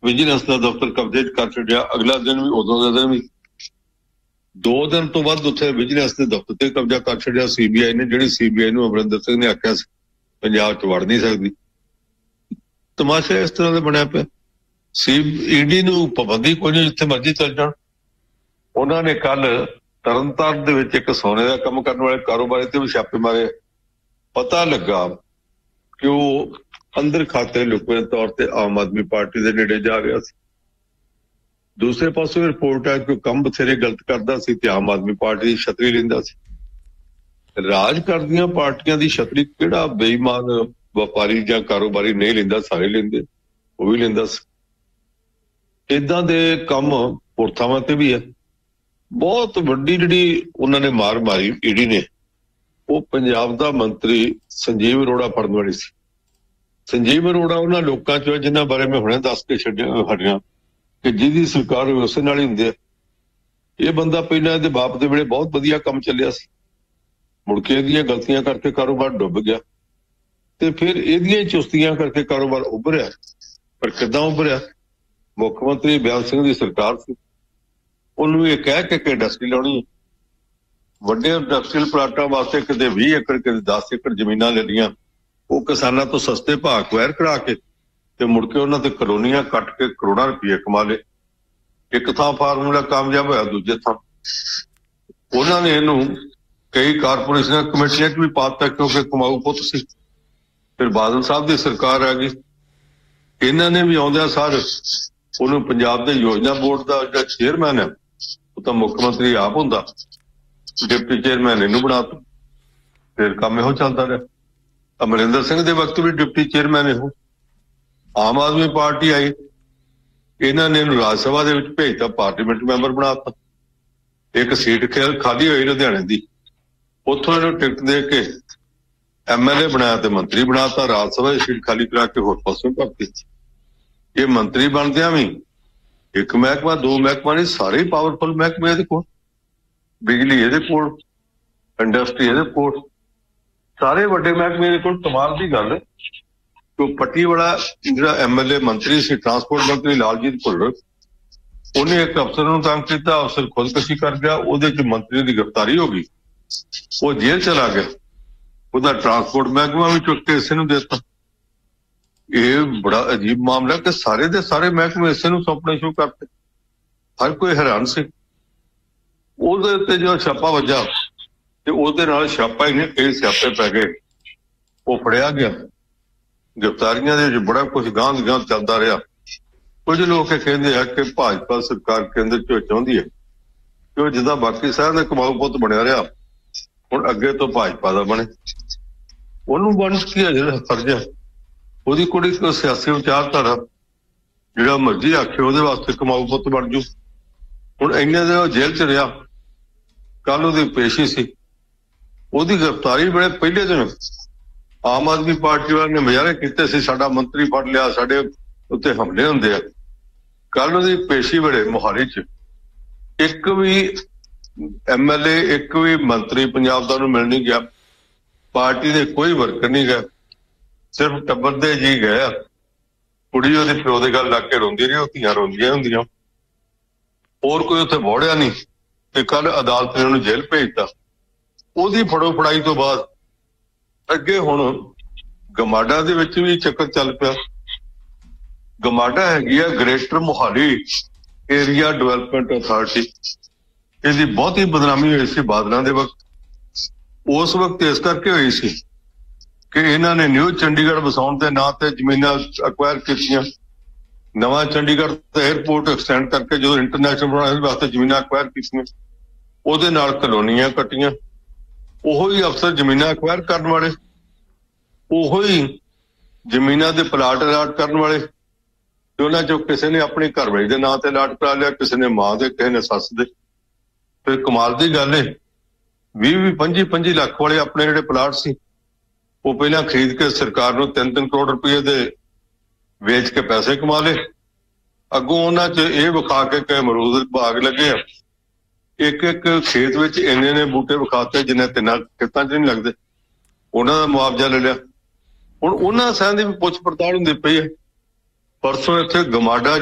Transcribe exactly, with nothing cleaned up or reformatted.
Vigilance ਦਾ ਦਫ਼ਤਰ ਕਬਜ਼ੇ 'ਚ ਕਰ ਛੱਡਿਆ। ਅਗਲਾ ਦਿਨ ਵੀ ਉਦੋਂ ਦਾ ਦਿਨ ਵੀ ਦੋ ਦਿਨ ਤੋਂ ਬਾਅਦ ਉੱਥੇ ਵਿਜੀਲੈਂਸ ਦੇ ਦਫ਼ਤਰ ਤੇ ਕਬਜ਼ਾ ਕਰ ਛੱਡਿਆ ਸੀਬੀਆਈ ਨੇ, ਜਿਹੜੀ ਸੀਬੀਆਈ ਨੂੰ ਅਮਰਿੰਦਰ ਸਿੰਘ ਨੇ ਆਖਿਆ ਸੀ ਪੰਜਾਬ 'ਚ ਵੜ ਨਹੀਂ ਸਕਦੀ। ਤਮਾਸ਼ਾ ਇਸ ਤਰ੍ਹਾਂ ਦਾ ਬਣਿਆ ਪਿਆ। ਸੀ ਈਡੀ ਨੂੰ ਪਾਬੰਦੀ ਕੋਈ ਨਹੀਂ, ਜਿੱਥੇ ਮਰਜ਼ੀ ਚੱਲ ਜਾਣ। ਉਹਨਾਂ ਨੇ ਕੱਲ ਤਰਨਤਾਰਨ ਦੇ ਵਿੱਚ ਇੱਕ ਸੋਨੇ ਦਾ ਕੰਮ ਕਰਨ ਵਾਲੇ ਕਾਰੋਬਾਰੀ ਤੇ ਵੀ ਛਾਪੇ ਮਾਰੇ। ਪਤਾ ਲੱਗਾ ਕਿ ਉਹ ਅੰਦਰ ਖਾਤੇ ਲੁਕਵੇਂ ਤੌਰ ਤੇ ਆਮ ਆਦਮੀ ਪਾਰਟੀ ਦੇ ਨੇੜੇ ਜਾ ਰਿਹਾ ਸੀ। ਦੂਸਰੇ ਪਾਸੇ ਰਿਪੋਰਟ ਹੈ ਕਿ ਉਹ ਕੰਮ ਬਥੇਰੇ ਗਲਤ ਕਰਦਾ ਸੀ ਤੇ ਆਮ ਆਦਮੀ ਪਾਰਟੀ ਦੀ ਛਤਰੀ ਲੈਂਦਾ ਸੀ। ਰਾਜ ਕਰਦੀਆਂ ਪਾਰਟੀਆਂ ਦੀ ਛਤਰੀ ਕਿਹੜਾ ਬੇਈਮਾਨ ਵਪਾਰੀ ਜਾਂ ਕਾਰੋਬਾਰੀ ਨਹੀਂ ਲੈਂਦਾ? ਸਾਰੇ ਲੈਂਦੇ, ਉਹ ਵੀ ਲੈਂਦਾ ਸੀ। ਏਦਾਂ ਦੇ ਕੰਮ ਹੋਰ ਥਾਵਾਂ ਤੇ ਵੀ ਹੈ। ਬਹੁਤ ਵੱਡੀ ਜਿਹੜੀ ਉਹਨਾਂ ਨੇ ਮਾਰ ਮਾਰੀ ਈਡੀ ਨੇ, ਉਹ ਪੰਜਾਬ ਦਾ ਮੰਤਰੀ ਸੰਜੀਵ ਅਰੋੜਾ ਫੜਨ ਵਾਲੀ ਸੀ। ਸੰਜੀਵ ਅਰੋੜਾ ਉਹਨਾਂ ਲੋਕਾਂ ਚੋਂ ਜਿਨ੍ਹਾਂ ਬਾਰੇ ਮੈਂ ਹੁਣੇ ਦੱਸ ਕੇ ਛੱਡਿਆ ਹਟਿਆ ਕਿ ਜਿਹਦੀ ਸਰਕਾਰ ਹੋਵੇ ਉਸੇ ਨਾਲ ਹੀ ਹੁੰਦੇ ਆ। ਇਹ ਬੰਦਾ ਪਹਿਲਾਂ ਇਹਦੇ ਬਾਪ ਦੇ ਵੇਲੇ ਬਹੁਤ ਵਧੀਆ ਕੰਮ ਚੱਲਿਆ ਸੀ, ਮੁੜ ਕੇ ਇਹਦੀਆਂ ਗਲਤੀਆਂ ਕਰਕੇ ਕਾਰੋਬਾਰ ਡੁੱਬ ਗਿਆ ਤੇ ਫਿਰ ਇਹਦੀਆਂ ਚੁਸਤੀਆਂ ਕਰਕੇ ਕਾਰੋਬਾਰ ਉੱਭਰਿਆ। ਪਰ ਕਿੱਦਾਂ ਉੱਭਰਿਆ? ਮੁੱਖ ਮੰਤਰੀ ਬਿਆਨ ਸਿੰਘ ਦੀ ਸਰਕਾਰ ਸੀ, ਉਹਨੂੰ ਇਹ ਕਹਿ ਕੇ ਕਿ ਇੰਡਸਟਰੀ ਲਾਉਣੀ ਹੈ। ਵੱਡੇ ਇੰਡਸਟਰੀਅਲ ਪਲਾਟਾਂ ਵਾਸਤੇ ਕਿਤੇ ਵੀਹ ਏਕੜ ਕਿਤੇ ਦਸ ਏਕੜ ਜ਼ਮੀਨਾਂ ਲੈਣੀਆਂ, ਉਹ ਕਿਸਾਨਾਂ ਤੋਂ ਸਸਤੇ ਭਾਅ ਅਕਵਾਇਰ ਕਰਾ ਕੇ ਤੇ ਮੁੜ ਕੇ ਉਹਨਾਂ ਤੇ ਕਲੋਨੀਆਂ ਕੱਟ ਕੇ ਕਰੋੜਾਂ ਰੁਪਏ ਕਮਾ ਲਏ। ਇੱਕ ਥਾਂ ਫਾਰਮੂਲਾ ਕਾਮਯਾਬ ਹੋਇਆ, ਦੂਜੇ ਥਾਂ ਉਹਨਾਂ ਨੇ ਇਹਨੂੰ ਕਈ ਕਾਰਪੋਰੇਸ਼ਨਾਂ ਕਮੇਟੀਆਂ 'ਚ ਵੀ ਪਾ ਦਿੱਤਾ ਕਿਉਂਕਿ ਕਮਾਊ ਪੁੱਤ ਸੀ। ਫਿਰ ਬਾਦਲ ਸਾਹਿਬ ਦੀ ਸਰਕਾਰ ਆ ਗਈ, ਇਹਨਾਂ ਨੇ ਵੀ ਆਉਂਦਿਆਂ ਸਾਰ ਉਹਨੂੰ ਪੰਜਾਬ ਦੇ ਯੋਜਨਾ ਬੋਰਡ ਦਾ ਜਿਹੜਾ ਚੇਅਰਮੈਨ ਹੈ, ਉਹ ਤਾਂ ਮੁੱਖ ਮੰਤਰੀ ਆਪ ਹੁੰਦਾ, ਡਿਪਟੀ ਚੇਅਰਮੈਨ ਇਹਨੂੰ ਬਣਾ ਦਿੱਤਾ। ਫਿਰ ਕੰਮ ਇਹੋ ਚੱਲਦਾ ਰਿਹਾ। ਅਮਰਿੰਦਰ ਸਿੰਘ ਦੇ ਵਕਤ ਵੀ ਡਿਪਟੀ ਚੇਅਰਮੈਨ ਇਹੋ। ਆਮ ਆਦਮੀ ਪਾਰਟੀ ਆਈ, ਇਹਨਾਂ ਨੇ ਇਹਨੂੰ ਰਾਜ ਸਭਾ ਦੇ ਵਿੱਚ ਭੇਜਤਾ, ਪਾਰਲੀਮੈਂਟ ਮੈਂਬਰ ਬਣਾ ਦਿੱਤਾ। ਇੱਕ ਸੀਟ ਖੇਲ ਖਾਲੀ ਹੋਈ ਲੁਧਿਆਣੇ ਦੀ, ਉੱਥੋਂ ਇਹਨੂੰ ਟਿਕਟ ਦੇ ਕੇ ਐਮ ਐਲ ਏ ਬਣਾਇਆ ਤੇ ਮੰਤਰੀ ਬਣਾਤਾ। ਰਾਜ ਸਭਾ ਦੀ ਸੀਟ ਖਾਲੀ ਕਰਾ ਕੇ ਹੋਰ ਪਾਸੋਂ ਭਰਤੀ। ਇਹ ਮੰਤਰੀ ਬਣਦਿਆਂ ਵੀ ਇੱਕ ਮਹਿਕਮਾ, ਦੋ ਮਹਿਕਮਾ ਨਹੀਂ, ਸਾਰੇ ਹੀ ਪਾਵਰਫੁਲ ਮਹਿਕਮੇ ਇਹਦੇ ਕੋਲ। ਬਿਜਲੀ ਇਹਦੇ ਕੋਲ, ਇੰਡਸਟਰੀ ਇਹਦੇ ਕੋਲ, ਸਾਰੇ ਵੱਡੇ ਮਹਿਕਮੇ ਇਹਦੇ ਕੋਲ। ਕਮਾਲ ਦੀ ਗੱਲ ਕਿ ਪੱਟੀ ਵਾਲਾ ਜਿਹੜਾ ਐਮ ਐਲ ਏ ਮੰਤਰੀ ਸੀ, ਟਰਾਂਸਪੋਰਟ ਮੰਤਰੀ ਲਾਲਜੀਤ ਭੁੱਲਰ, ਉਹਨੇ ਇੱਕ ਅਫਸਰ ਨੂੰ ਤੰਗ ਕੀਤਾ, ਅਫਸਰ ਖੁਦਕੁਸ਼ੀ ਕਰ ਗਿਆ, ਉਹਦੇ ਚ ਮੰਤਰੀ ਦੀ ਗ੍ਰਿਫਤਾਰੀ ਹੋ ਗਈ, ਉਹ ਜੇਲ੍ਹ ਚਲਾ ਗਿਆ। ਉਹਦਾ ਟਰਾਂਸਪੋਰਟ ਮਹਿਕਮਾ ਵੀ ਚੁੱਕ ਕੇ ਇਸੇ ਨੂੰ ਦੇ ਦਿੱਤਾ। ਇਹ ਬੜਾ ਅਜੀਬ ਮਾਮਲਾ ਕਿ ਸਾਰੇ ਦੇ ਸਾਰੇ ਮਹਿਕਮੇ ਇਸੇ ਨੂੰ ਸੌਂਪਣੇ ਸ਼ੁਰੂ ਕਰਤੇ। ਹਰ ਕੋਈ ਹੈਰਾਨ ਸੀ। ਉਹਦੇ ਉੱਤੇ ਜਦੋਂ ਛਾਪਾ ਵੱਜਾ ਤੇ ਉਹਦੇ ਨਾਲ ਛਾਪਾ ਹੀ ਨਹੀਂ, ਕਈ ਸਿਆਪੇ ਪੈ ਗਏ। ਉਹ ਫੜਿਆ ਗਿਆ। ਗ੍ਰਿਫਤਾਰੀਆਂ ਦੇ ਵਿੱਚ ਬੜਾ ਕੁਝ ਗਾਂਹ ਗਾਂਹ ਚੱਲਦਾ ਰਿਹਾ। ਕੁਝ ਲੋਕ ਇਹ ਕਹਿੰਦੇ ਆ ਕਿ ਭਾਜਪਾ ਸਰਕਾਰ ਕੇਂਦਰ ਚ ਚਾਹੁੰਦੀ ਹੈ ਕਿ ਉਹ ਜਿੱਦਾਂ ਬਾਕੀ ਸਾਰਿਆਂ ਦਾ ਕਮਾਊ ਪੁੱਤ ਬਣਿਆ ਰਿਹਾ, ਹੁਣ ਅੱਗੇ ਤੋਂ ਭਾਜਪਾ ਦਾ ਬਣੇ। ਉਹਨੂੰ ਬਣ ਕੀ ਹੈ ਜਿਹੜਾ ਫਰਜ਼ ਹੈ? ਉਹਦੀ ਕੁੜੀ ਕੋ ਸਿਆਸੀ ਵਿਚਾਰਧਾਰਾ ਜਿਹੜਾ ਮਰਜ਼ੀ ਆਖੇ ਉਹਦੇ ਵਾਸਤੇ ਕਮਾਊ ਪੁੱਤ ਬਣ ਜੂ। ਹੁਣ ਇੰਨੇ ਦਿਨ ਉਹ ਜੇਲ੍ਹ ਚ ਰਿਹਾ, ਕੱਲ ਉਹਦੀ ਪੇਸ਼ੀ ਸੀ, ਉਹਦੀ ਗ੍ਰਿਫਤਾਰੀ ਵੇਲੇ ਪਹਿਲੇ ਦਿਨ ਆਮ ਆਦਮੀ ਪਾਰਟੀ ਵਾਲਿਆਂ ਨੇ ਮੁਜ਼ਾਹਰੇ ਕੀਤੇ ਸੀ, ਸਾਡਾ ਮੰਤਰੀ ਫੜ ਲਿਆ, ਸਾਡੇ ਉੱਤੇ ਹਮਲੇ ਹੁੰਦੇ ਆ। ਕੱਲ ਉਹਦੀ ਪੇਸ਼ੀ ਵੇਲੇ ਮੋਹਾਲੀ ਚ ਇੱਕ ਵੀ ਐਮ ਐਲ ਏ, ਇੱਕ ਵੀ ਮੰਤਰੀ ਪੰਜਾਬ ਦਾ ਉਹਨੂੰ ਮਿਲ ਨਹੀਂ ਗਿਆ। ਪਾਰਟੀ ਦੇ ਕੋਈ ਵਰਕਰ ਨਹੀਂ ਗਿਆ, ਸਿਰਫ ਟੱਬਰ ਦੇ ਜੀ ਗਏ ਆ। ਕੁੜੀ ਉਹਦੇ ਪਿਓ ਦੇ ਗੱਲ ਲੱਗ ਕੇ ਰੋਂਦੀ ਰਹੀ, ਉਹ ਧੀਆਂ ਰੋਂਦੀਆਂ ਹੁੰਦੀਆਂ, ਹੋਰ ਕੋਈ ਉੱਥੇ ਵੋੜਿਆ ਨਹੀਂ। ਤੇ ਕੱਲ ਅਦਾਲਤ ਨੇ ਉਹਨੂੰ ਜੇਲ੍ਹ ਭੇਜਤਾ। ਉਹਦੀ ਫੜੋ ਫੜਾਈ ਤੋਂ ਬਾਅਦ ਅੱਗੇ ਹੁਣ ਗਮਾਡਾ ਦੇ ਵਿੱਚ ਵੀ ਚੱਕਰ ਚੱਲ ਪਿਆ। ਗਮਾਡਾ ਹੈਗੀ ਆ greater Mohali area development authority. ਇਹਦੀ ਬਹੁਤੀ ਬਦਨਾਮੀ ਹੋਈ ਸੀ ਬਾਦਲਾਂ ਦੇ ਵਕਤ। ਉਸ ਵਕਤ ਇਸ ਕਰਕੇ ਹੋਈ ਸੀ ਕਿ ਇਹਨਾਂ ਨੇ ਨਿਊ ਚੰਡੀਗੜ੍ਹ ਵਸਾਉਣ ਦੇ ਨਾਂ ਤੇ ਜ਼ਮੀਨਾਂ ਅਕਵਾਇਰ ਕੀਤੀਆਂ। ਨਵਾਂ ਚੰਡੀਗੜ੍ਹ ਦਾ 에ਅਰਪੋਰਟ ਐਕਸਟੈਂਡ ਕਰਕੇ ਜਦੋਂ ਇੰਟਰਨੈਸ਼ਨਲ ਬਣਾਉਣ ਵਾਸਤੇ ਜ਼ਮੀਨਾਂ ਅਕਵਾਇਰ ਕੀਤੀਆਂ, ਉਹਦੇ ਨਾਲ ਕਲੋਨੀਆਂ ਕੱਟੀਆਂ। ਉਹੋ ਹੀ ਅਫਸਰ ਜ਼ਮੀਨਾਂ ਅਕਵਾਇਰ ਕਰਨ ਵਾਲੇ, ਉਹੋ ਹੀ ਜ਼ਮੀਨਾਂ ਦੇ ਪਲਾਟ ਅਲਾਟ ਕਰਨ ਵਾਲੇ, ਤੇ ਉਹਨਾਂ ਚੋਂ ਕਿਸੇ ਨੇ ਆਪਣੀ ਘਰਵਾਲੀ ਦੇ ਨਾਂ ਤੇ ਅਲਾਟ ਕਰਾ ਲਿਆ, ਕਿਸੇ ਨੇ ਮਾਂ ਦੇ, ਕਿਸੇ ਨੇ ਸੱਸ ਦੇ। ਫਿਰ ਕਮਾਲ ਦੀ ਗੱਲ ਏ, ਵੀਹ ਵੀਹ ਪੰਜੀ ਪੰਜੀ ਲੱਖ ਵਾਲੇ ਆਪਣੇ ਜਿਹੜੇ ਪਲਾਟ ਸੀ ਉਹ ਪਹਿਲਾਂ ਖਰੀਦ ਕੇ ਸਰਕਾਰ ਨੂੰ ਤਿੰਨ ਤਿੰਨ ਕਰੋੜ ਰੁਪਏ ਦੇ ਵੇਚ ਕੇ ਪੈਸੇ ਕਮਾ ਲਏ। ਅੱਗੋਂ ਉਹਨਾਂ 'ਚ ਇਹ ਵਿਖਾ ਕੇ ਕਿ ਅਮਰੂਦ ਬਾਗ ਲੱਗੇ ਆ, ਇੱਕ ਇੱਕ ਖੇਤ ਵਿੱਚ ਇੰਨੇ ਨੇ ਬੂਟੇ ਵਿਖਾਤੇ ਜਿੰਨੇ ਤਿੰਨਾਂ ਖੇਤਾਂ 'ਚ ਨਹੀਂ ਲੱਗਦੇ, ਉਹਨਾਂ ਦਾ ਮੁਆਵਜ਼ਾ ਲੈ ਲਿਆ। ਹੁਣ ਉਹਨਾਂ ਸਾਰਿਆਂ ਦੀ ਵੀ ਪੁੱਛ ਪੜਤਾਲ ਹੁੰਦੀ ਪਈ ਹੈ। ਪਰਸੋਂ ਇੱਥੇ ਗਮਾਡਾ